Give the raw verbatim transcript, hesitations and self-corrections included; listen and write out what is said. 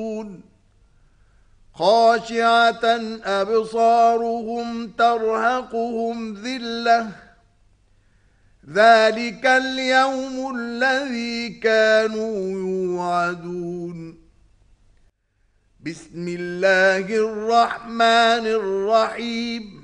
خاشعة أبصارهم ترهقهم ذلة ذلك اليوم الذي كانوا يوعدون. بسم الله الرحمن الرحيم